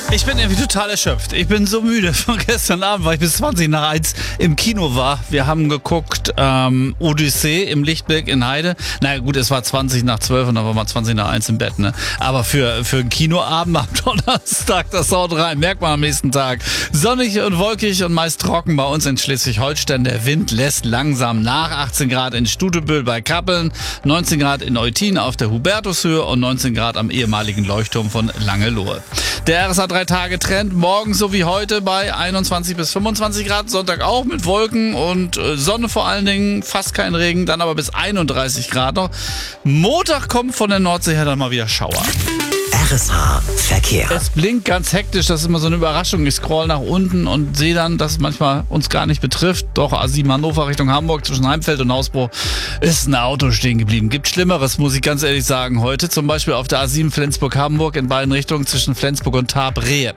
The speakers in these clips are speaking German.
Ich bin irgendwie total erschöpft. Ich bin so müde von gestern Abend, weil ich bis 20 nach 1 im Kino war. Wir haben geguckt Odyssee im Lichtblick in Heide. Na gut, es war 20 nach 12 und dann war mal 20 nach 1 im Bett. Ne? Aber für einen Kinoabend am Donnerstag, das haut rein. Merkt man am nächsten Tag. Sonnig und wolkig und meist trocken bei uns in Schleswig-Holstein. Der Wind lässt langsam nach. 18 Grad in Stutebüll bei Kappeln, 19 Grad in Eutin auf der Hubertushöhe und 19 Grad am ehemaligen Leuchtturm von Langelohe. Der RSA 3-Tage-Trend, morgen so wie heute bei 21 bis 25 Grad, Sonntag auch mit Wolken und Sonne vor allen Dingen, fast kein Regen, dann aber bis 31 Grad noch. Montag kommt von der Nordsee her dann mal wieder Schauer. RSA Verkehr. Es blinkt ganz hektisch, das ist immer so eine Überraschung. Ich scroll nach unten und sehe dann, dass es manchmal uns gar nicht betrifft. Doch A7 Hannover Richtung Hamburg zwischen Heimfeld und Hausbruch ist ein Auto stehen geblieben. Gibt Schlimmeres, muss ich ganz ehrlich sagen, heute. Zum Beispiel auf der A7 Flensburg-Hamburg in beiden Richtungen zwischen Flensburg und Tarbrehe.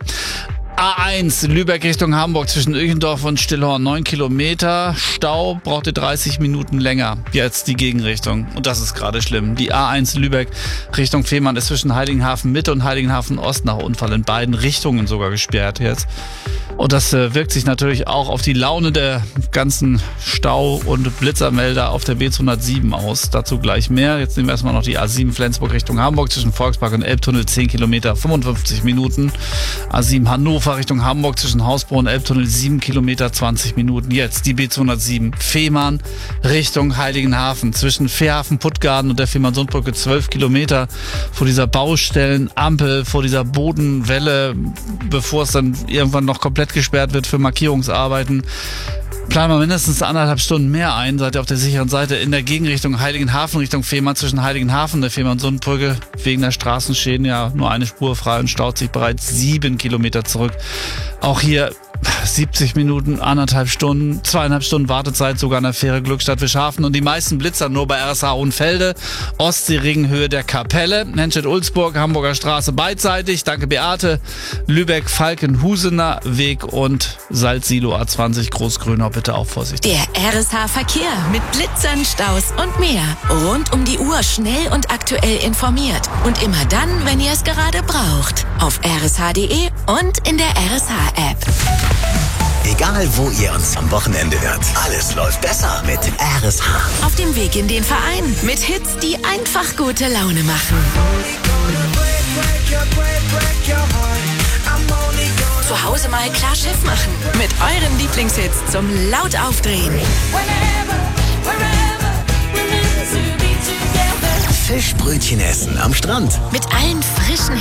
A1 Lübeck Richtung Hamburg zwischen Öchendorf und Stillhorn 9 Kilometer. Stau, braucht ihr 30 Minuten länger. Jetzt die Gegenrichtung. Und das ist gerade schlimm. Die A1 Lübeck Richtung Fehmarn ist zwischen Heiligenhafen Mitte und Heiligenhafen Ost nach Unfall in beiden Richtungen sogar gesperrt jetzt. Und das wirkt sich natürlich auch auf die Laune der ganzen Stau- und Blitzermelder auf der B207 aus. Dazu gleich mehr. Jetzt nehmen wir erstmal noch die A7 Flensburg Richtung Hamburg zwischen Volkspark und Elbtunnel 10 Kilometer 55 Minuten. A7 Hannover Richtung Hamburg zwischen Hausbruch und Elbtunnel 7 Kilometer 20 Minuten. Jetzt die B207 Fehmarn Richtung Heiligenhafen zwischen Fährhafen-Puttgarden und der Fehmarnsundbrücke 12 Kilometer vor dieser Baustellenampel, vor dieser Bodenwelle, bevor es dann irgendwann noch komplett gesperrt wird für Markierungsarbeiten. Planen wir mindestens 1,5 Stunden mehr ein, seid ihr auf der sicheren Seite in der Gegenrichtung Heiligenhafen Richtung Fehmarn zwischen Heiligenhafen und der Fehmarnsundbrücke wegen der Straßenschäden ja nur eine Spur frei und staut sich bereits 7 Kilometer zurück. Auch hier 70 Minuten, 1,5 Stunden, 2,5 Stunden Wartezeit sogar an der Fähre Glückstadt Fischhafen und die meisten Blitzer nur bei RSH Hohenfelde, Ostseering Höhe der Kapelle, Nenstedt-Ulzburg, Hamburger Straße beidseitig, danke Beate, Lübeck, Falkenhusener Weg und Salzsilo A20 Großgrünau, bitte auch Vorsicht. Der RSH Verkehr mit Blitzern, Staus und mehr. Rund um die Uhr schnell und aktuell informiert und immer dann, wenn ihr es gerade braucht. Auf rsh.de und in der RSH-App. Egal wo ihr uns am Wochenende hört, alles läuft besser mit RSH. Auf dem Weg in den Verein mit Hits, die einfach gute Laune machen. Zu Hause mal klar Schiff machen mit euren Lieblingshits zum laut aufdrehen. Fischbrötchen essen am Strand. Mit allen frischen